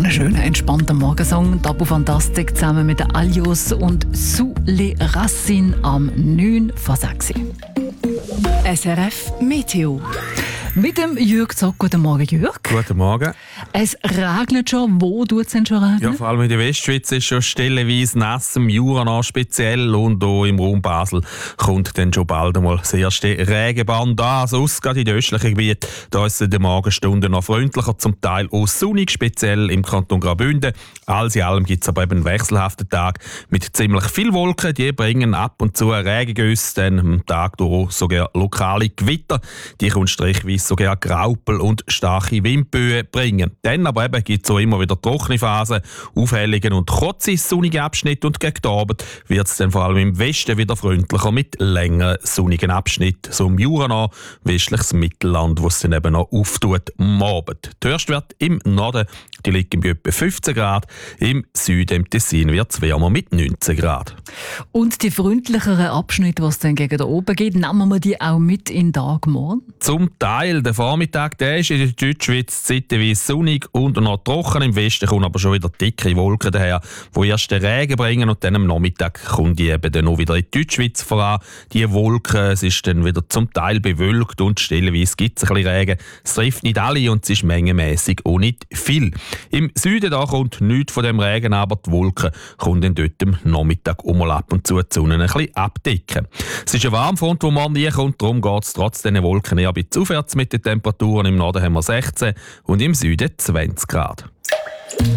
einen schönen, entspannten Morgensong. Tabu Fantastic zusammen mit den Alios und Sous les Racines am 9 vor 6. SRF Meteo. Mit dem Jürg Zock. Guten Morgen, Jürg. Guten Morgen. Es regnet schon. Wo tut es denn schon regnen? Ja, vor allem in der Westschweiz ist schon stellenweise nass, im Jura noch speziell, und hier im Raum Basel kommt dann schon bald einmal das erste Regenband an. Sonst gerade in den östlichen Gebieten, da ist es in den Morgenstunden noch freundlicher, zum Teil auch sonnig, speziell im Kanton Graubünden. Alles in allem gibt es aber eben einen wechselhaften Tag mit ziemlich viel Wolken. Die bringen ab und zu Regengüsse, dann am Tag durch sogar lokale Gewitter. Die können strichweise sogar Graupel und starke Windböen bringen. Dann aber eben gibt es auch immer wieder trockene Phasen, Aufhellungen und kurze sonnige Abschnitte, und gegen den Abend wird es dann vor allem im Westen wieder freundlicher mit längeren sonnigen Abschnitten. So im Jura noch, westliches Mittelland, wo es dann eben noch auftut am Abend. Der Höchstwert im Norden, die liegen bei etwa 15 Grad, im Süden, im Tessin, wird es wärmer mit 19 Grad. Und die freundlicheren Abschnitte, die es dann gegen den oben geht, nehmen wir die auch mit in den Tag morgen? Zum Teil. Der Vormittag, der ist in der Deutschschweiz zeitweise sonnig und noch trocken. Im Westen kommen aber schon wieder dicke Wolken daher, die erst den Regen bringen, und dann am Nachmittag kommen die eben dann auch wieder in die Deutschschweiz voran. Die Wolken, es ist dann wieder zum Teil bewölkt und stellenweise gibt es ein bisschen Regen. Es trifft nicht alle und es ist mengenmässig auch nicht viel. Im Süden da kommt nichts von dem Regen, aber die Wolken kommen dann dort am Nachmittag auch mal ab und zu die Sonne ein bisschen abdecken. Es ist ein Warmfront, der morgen nie kommt, darum geht es trotz diesen Wolken eher ein bisschen aufwärts mit den Temperaturen. Im Norden haben wir 16 und im Süden 20 Grad.